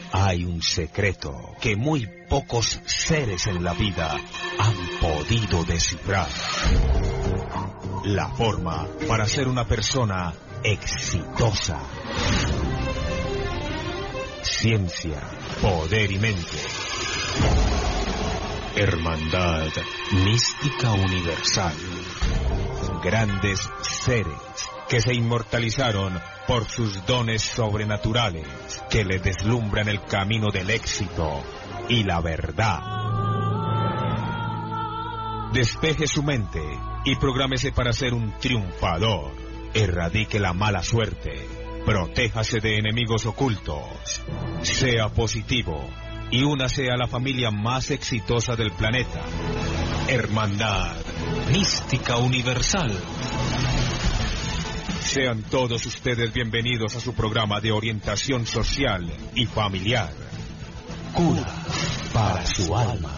Hay un secreto que muy pocos seres en la vida han podido descifrar. La forma para ser una persona exitosa. Ciencia, poder y mente. Hermandad mística universal. Grandes seres que se inmortalizaron por sus dones sobrenaturales, que le deslumbran el camino del éxito y la verdad. Despeje su mente y prográmese para ser un triunfador. Erradique la mala suerte. Protéjase de enemigos ocultos. Sea positivo y únase a la familia más exitosa del planeta. Hermandad mística universal. Sean todos ustedes bienvenidos a su programa de orientación social y familiar. Cura para su alma.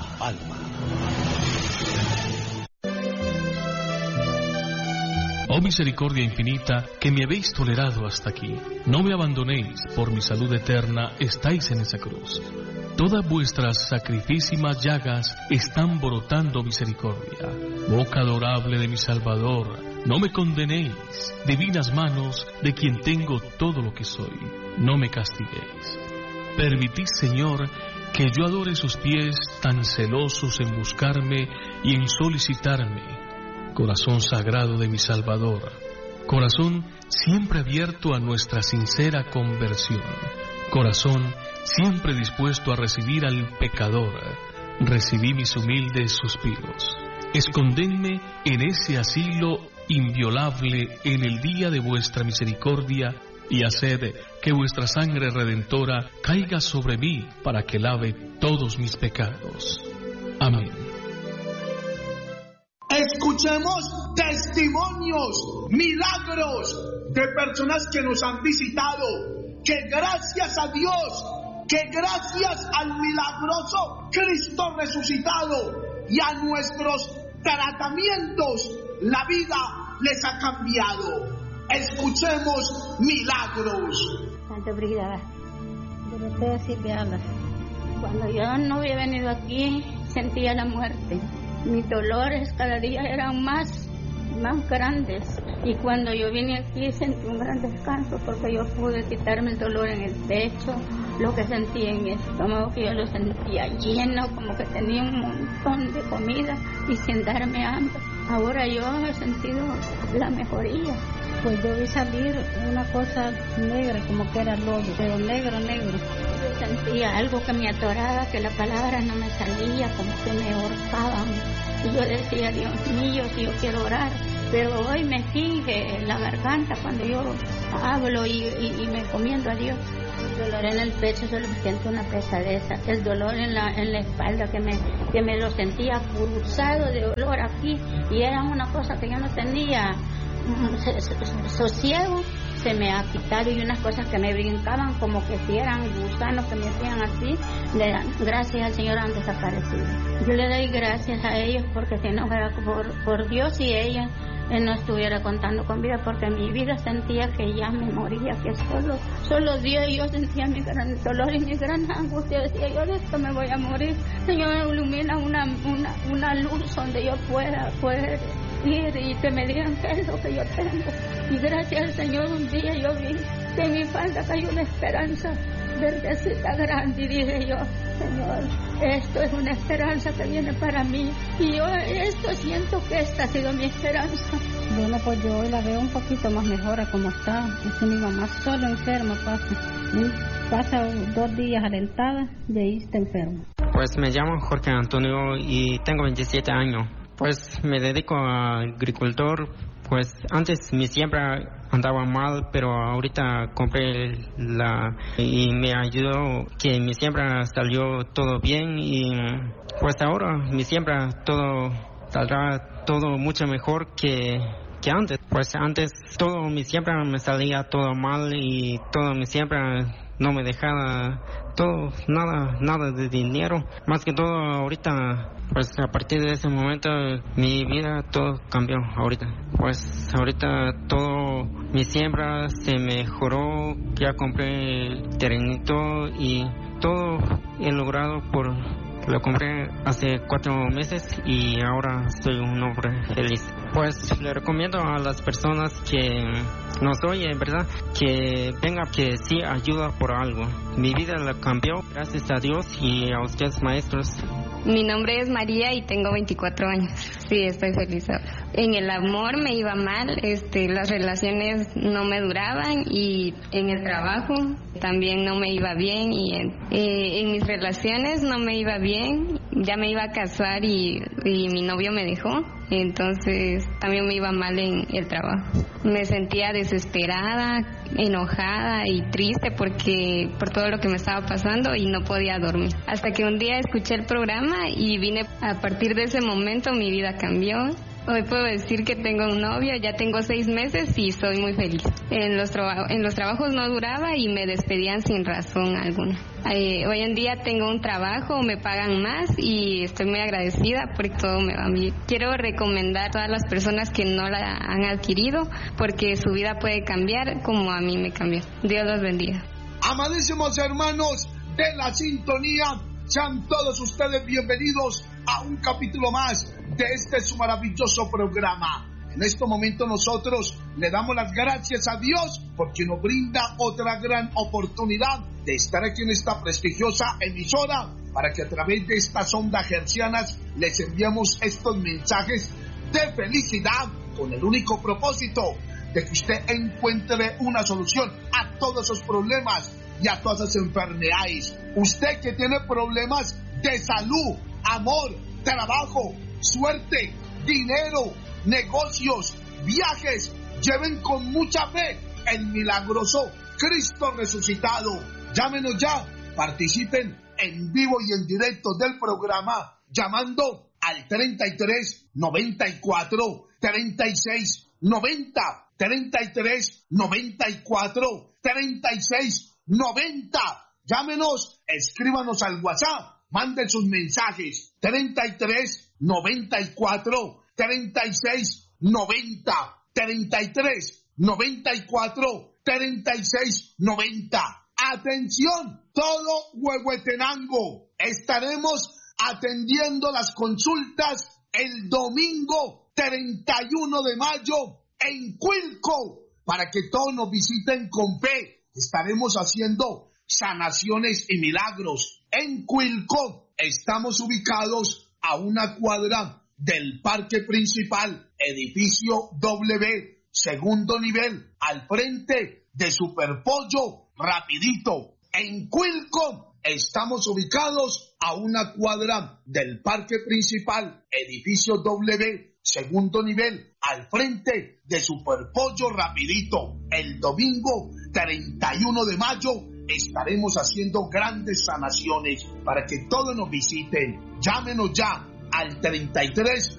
Oh misericordia infinita, que me habéis tolerado hasta aquí. No me abandonéis, por mi salud eterna estáis en esa cruz. Todas vuestras sacrifísimas llagas están brotando misericordia. Boca adorable de mi Salvador, no me condenéis, divinas manos de quien tengo todo lo que soy. No me castiguéis. Permitid, Señor, que yo adore sus pies tan celosos en buscarme y en solicitarme. Corazón sagrado de mi Salvador, corazón siempre abierto a nuestra sincera conversión, corazón siempre dispuesto a recibir al pecador, recibí mis humildes suspiros. Escondedme en ese asilo inviolable en el día de vuestra misericordia y haced que vuestra sangre redentora caiga sobre mí para que lave todos mis pecados. Amén. Escuchemos testimonios, milagros de personas que nos han visitado, que gracias a Dios, que gracias al milagroso Cristo resucitado y a nuestros tratamientos, la vida les ha cambiado. Escuchemos milagros. Santa Brigada, de Silviana. Cuando yo no había venido aquí, sentía la muerte. Mis dolores cada día eran más grandes. Y cuando yo vine aquí sentí un gran descanso porque yo pude quitarme el dolor en el pecho, lo que sentí en mi estómago, que yo lo sentía lleno, como que tenía un montón de comida y sin darme hambre. Ahora yo he sentido la mejoría. Pues yo vi salir una cosa negra, como que era lodo, pero negro. Yo sentía algo que me atoraba, que la palabra no me salía, como que me ahorcaban. Y yo decía, Dios mío, si yo quiero orar, pero hoy me finge la garganta cuando yo hablo y me encomiendo a Dios. El dolor en el pecho solo siento una pesadeza. El dolor en la espalda que me lo sentía cruzado de dolor aquí, y era una cosa que yo no tenía sosiego, se me ha quitado, y unas cosas que me brincaban como que si eran gusanos que me hacían así, gracias al Señor han desaparecido. Yo le doy gracias a ellos, porque si no fuera por Dios y ella, Él no estuviera contando con vida, porque en mi vida sentía que ya me moría, que solo Dios, y yo sentía mi gran dolor y mi gran angustia. Decía, yo de esto me voy a morir. Señor, ilumina una luz donde yo pueda ir y que me digan qué es lo que yo tengo. Y gracias al Señor, un día yo vi que en mi falda cayó una esperanza verdecita grande, y dije yo, Señor, esto es una esperanza que viene para mí, y yo siento que esta ha sido mi esperanza. Bueno, pues yo hoy la veo un poquito más mejor a como está. Es mi mamá solo enferma pasa 2 días alentada, de ahí está enferma. Pues me llamo Jorge Antonio y tengo 27 años. Pues me dedico a agricultor. Pues antes mi siembra andaba mal, pero ahorita compré y me ayudó que mi siembra salió todo bien, y pues ahora mi siembra todo saldrá todo mucho mejor que antes. Pues antes todo mi siembra me salía todo mal, y todo mi siembra no me dejaba nada de dinero. Más que todo ahorita, pues a partir de ese momento mi vida todo cambió ahorita. Pues ahorita todo mi siembra se mejoró, ya compré el terrenito y todo he logrado lo compré hace 4 meses y ahora soy un hombre feliz. Pues le recomiendo a las personas que nos oyen, ¿verdad? Que venga, que sí ayuda por algo. Mi vida la cambió gracias a Dios y a ustedes, maestros. Mi nombre es María y tengo 24 años. Sí, estoy feliz ahora. En el amor me iba mal, las relaciones no me duraban y en el trabajo también no me iba bien y en mis relaciones no me iba bien. Ya me iba a casar y mi novio me dejó, entonces también me iba mal en el trabajo. Me sentía desesperada, enojada y triste por todo lo que me estaba pasando y no podía dormir. Hasta que un día escuché el programa y a partir de ese momento mi vida cambió. Hoy puedo decir que tengo un novio, ya tengo 6 meses y soy muy feliz. En los trabajos no duraba y me despedían sin razón alguna. Hoy en día tengo un trabajo, me pagan más y estoy muy agradecida porque todo me va bien. Quiero recomendar a todas las personas que no la han adquirido porque su vida puede cambiar como a mí me cambió. Dios los bendiga. Amadísimos hermanos de la sintonía, sean todos ustedes bienvenidos a un capítulo más de su maravilloso programa. En este momento nosotros le damos las gracias a Dios porque nos brinda otra gran oportunidad de estar aquí en esta prestigiosa emisora para que a través de estas ondas hercianas les enviemos estos mensajes de felicidad con el único propósito de que usted encuentre una solución a todos esos problemas y a todas esas enfermedades. Usted que tiene problemas de salud, amor, trabajo, suerte, dinero, negocios, viajes, lleven con mucha fe el milagroso Cristo resucitado. Llámenos ya, participen en vivo y en directo del programa llamando al 33 94 36 90 33 94 36 90. Llámenos, escríbanos al WhatsApp, manden sus mensajes 33 94 36 90 33 94 36 90. Atención, todo Huehuetenango. Estaremos atendiendo las consultas el domingo 31 de mayo en Cuilco para que todos nos visiten con fe. Estaremos haciendo sanaciones y milagros. En Cuilco estamos ubicados a una cuadra del parque principal, edificio W, segundo nivel, al frente de Superpollo Rapidito. En Cuilco estamos ubicados a una cuadra del parque principal, edificio W, segundo nivel, al frente de Superpollo Rapidito. El domingo 31 de mayo estaremos haciendo grandes sanaciones para que todos nos visiten. Llámenos ya al 33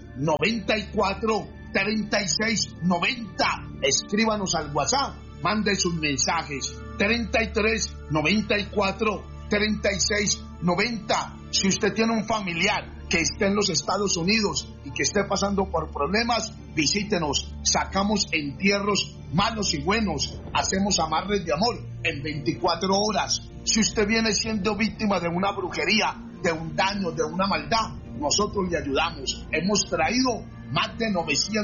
94 36 90. Escríbanos al WhatsApp, mande sus mensajes 33 94 36 90. Si usted tiene un familiar que esté en los Estados Unidos y que esté pasando por problemas, visítenos. Sacamos entierros malos y buenos, hacemos amarres de amor en 24 horas. Si usted viene siendo víctima de una brujería, de un daño, de una maldad, nosotros le ayudamos. Hemos traído más de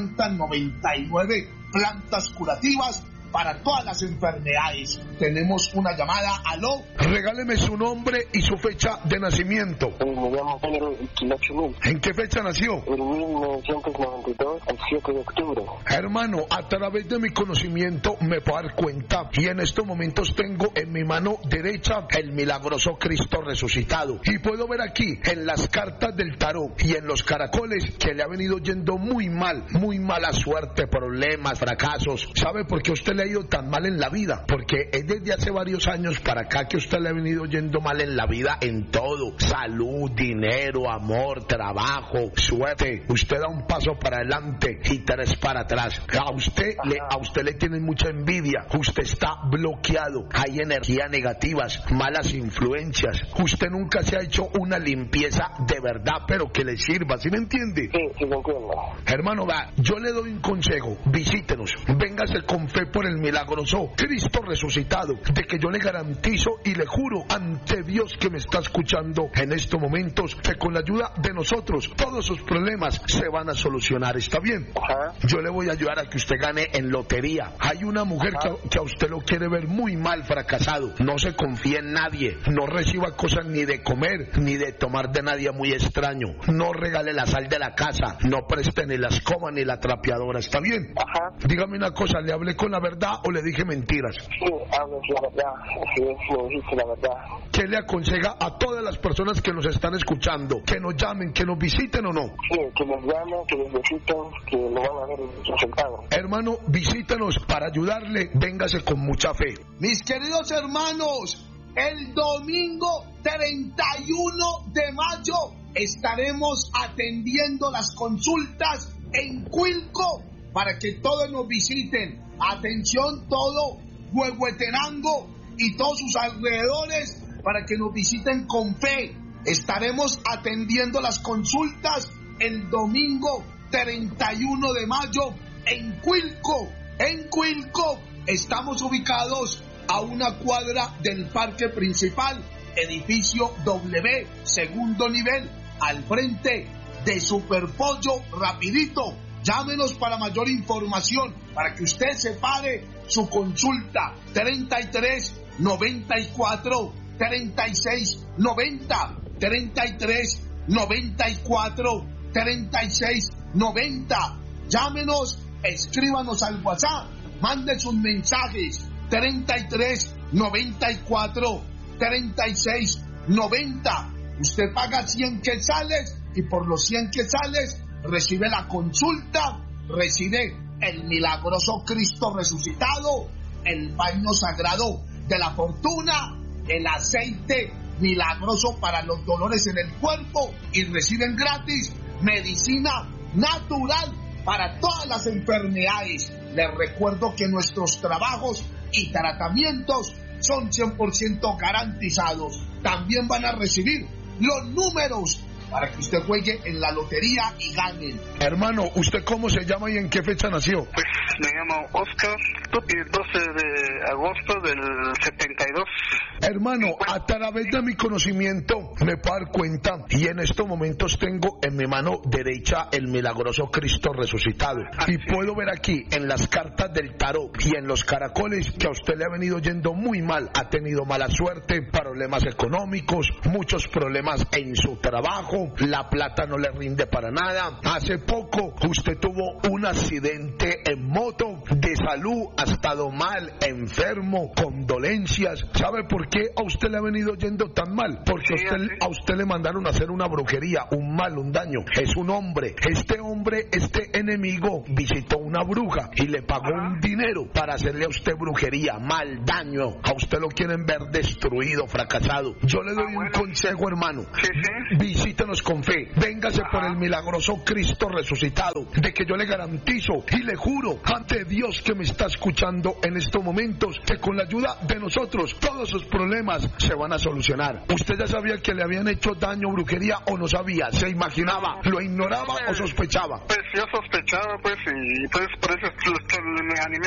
999 plantas curativas para todas las enfermedades. Tenemos una llamada. Aló. Regáleme su nombre y su fecha de nacimiento. Me llamo Pedro Quilachumil. ¿En qué fecha nació? En 1992, el 7 de octubre. Hermano, a través de mi conocimiento me puedo dar cuenta y en estos momentos tengo en mi mano derecha el milagroso Cristo resucitado y puedo ver aquí en las cartas del tarot y en los caracoles que le ha venido yendo muy mal, muy mala suerte, problemas, fracasos. ¿Sabe por qué usted le ha ido tan mal en la vida? Porque es desde hace varios años para acá que usted le ha venido yendo mal en la vida en todo: salud, dinero, amor, trabajo, suerte. Usted da un paso para adelante y 3 para atrás. A usted le tienen mucha envidia. Usted está bloqueado. Hay energías negativas, malas influencias. Usted nunca se ha hecho una limpieza de verdad, pero que le sirva. ¿Sí me entiende? Sí, lo entiendo. Hermano, yo le doy un consejo. Visítenos. Véngase con fe por el milagroso Cristo resucitado, de que yo le garantizo y le juro ante Dios que me está escuchando en estos momentos, que con la ayuda de nosotros todos sus problemas se van a solucionar. ¿Está bien? Yo le voy a ayudar a que usted gane en lotería. Hay una mujer que a usted lo quiere ver muy mal, fracasado. No se confíe en nadie, no reciba cosas ni de comer ni de tomar de nadie muy extraño, no regale la sal de la casa, no preste ni la escoba ni la trapeadora. ¿Está bien? Dígame una cosa, ¿le hablé con la verdad o le dije mentiras? Sí, hablas la verdad, sí, me dijiste la verdad. ¿Qué le aconseja a todas las personas que nos están escuchando? ¿Que nos llamen, que nos visiten o no? Sí, que nos llamen, que nos visiten, que lo van a ver el resultado. Hermano, visítenos para ayudarle, véngase con mucha fe. Mis queridos hermanos, el domingo 31 de mayo estaremos atendiendo las consultas en Cuilco para que todos nos visiten. Atención, todo Huehuetenango y todos sus alrededores para que nos visiten con fe. Estaremos atendiendo las consultas el domingo 31 de mayo en Cuilco. En Cuilco estamos ubicados a una cuadra del parque principal, edificio W, segundo nivel, al frente de Superpollo Rapidito. Llámenos para mayor información, para que usted separe su consulta. 33 94 36 90, 33 94 36 90. Llámenos, escríbanos al WhatsApp, mande sus mensajes. 33 94 36 90. Usted paga 100 quetzales y por los 100 quetzales recibe la consulta, recibe el milagroso Cristo resucitado, el baño sagrado de la fortuna, el aceite milagroso para los dolores en el cuerpo y reciben gratis medicina natural para todas las enfermedades. Les recuerdo que nuestros trabajos y tratamientos son 100% garantizados. También van a recibir los números para que usted juegue en la lotería y gane. Hermano, ¿usted cómo se llama y en qué fecha nació? Pues me llamo Oscar, el 12 de agosto del 72. Hermano, a través de mi conocimiento me puedo dar cuenta y en estos momentos tengo en mi mano derecha el milagroso Cristo resucitado. Y puedo ver aquí en las cartas del tarot y en los caracoles que a usted le ha venido yendo muy mal. Ha tenido mala suerte, problemas económicos, muchos problemas en su trabajo, la plata no le rinde para nada. Hace poco usted tuvo un accidente en moto, de salud ha estado mal, enfermo, con dolencias. ¿Sabe por qué a usted le ha venido yendo tan mal? Porque a usted le mandaron a hacer una brujería, un mal, un daño. Es un hombre. Este enemigo visitó una bruja y le pagó un dinero para hacerle a usted brujería, mal, daño. A usted lo quieren ver destruido, fracasado. Yo le doy un consejo, hermano. Visítenos con fe. Véngase por el milagroso Cristo resucitado, de que yo le garantizo y le juro ante Dios que me está escuchando en estos momentos, que con la ayuda de nosotros todos sus problemas se van a solucionar. ¿Usted ya sabía que le habían hecho daño, brujería, o no sabía? ¿Se imaginaba? ¿Lo ignoraba o sospechaba? Pues yo sospechaba, pues, y pues por eso me animé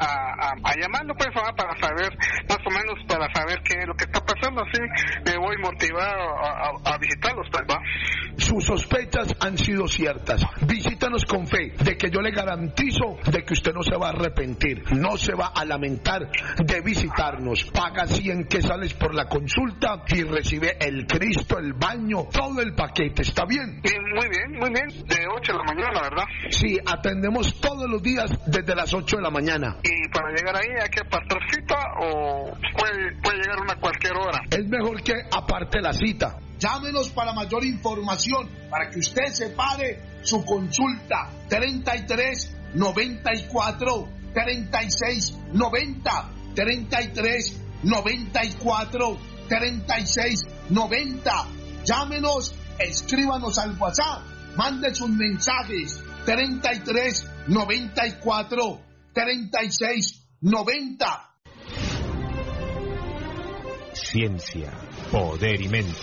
a llamarlo, pues, para saber, más o menos, para saber qué es lo que está pasando. Así me voy motivado a visitarlos, pues, ¿va? Sus sospechas han sido ciertas. Visítanos con fe, de que yo le garantizo de que usted no se va a arrepentir, no se va a lamentar de visitarnos. Paga 100 quetzales por la consulta y recibe el Cristo, el baño, todo el paquete. ¿Está bien? Muy bien. De 8 de la mañana, ¿verdad? Sí, atendemos todos los días desde las 8 de la mañana. ¿Y para llegar ahí hay que apartar cita o puede llegar a cualquier hora? Es mejor que aparte la cita. Llámenos para mayor información, para que usted separe su consulta. 33 94 36 90, 33 94 36 90. Llámenos, escríbanos al WhatsApp, mande sus mensajes. 33 94 36 90. Ciencia, poder y mente.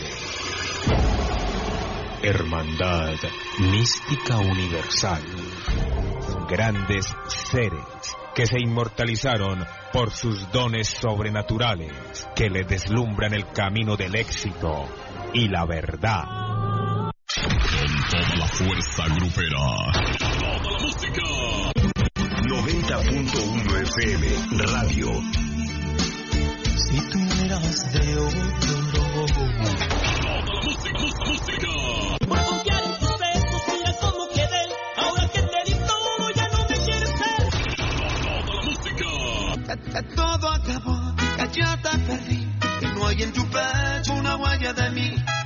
Hermandad mística universal. Grandes seres que se inmortalizaron por sus dones sobrenaturales, que le deslumbran el camino del éxito y la verdad. Con toda la fuerza grupera, toda la música. 90.1 FM Radio. Si tú eras de otro, toda la música. Por confiar en tus besos, mira cómo quedé. Ahora que te di todo, ya no me quieres ver. Toda la música. Todo acabó, ya te perdí. Que no hay en tu pecho una huella de mí.